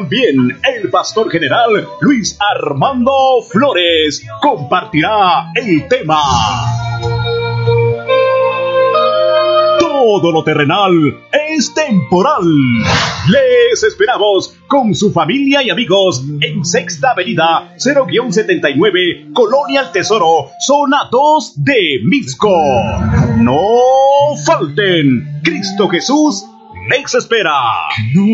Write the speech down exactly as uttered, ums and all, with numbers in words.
también el pastor general Luis Armando Flores compartirá el tema Todo lo terrenal es temporal. Les esperamos con su familia y amigos en Sexta Avenida cero setenta y nueve, Colonia El Tesoro, zona dos de Mixco. No falten, Cristo Jesús les espera.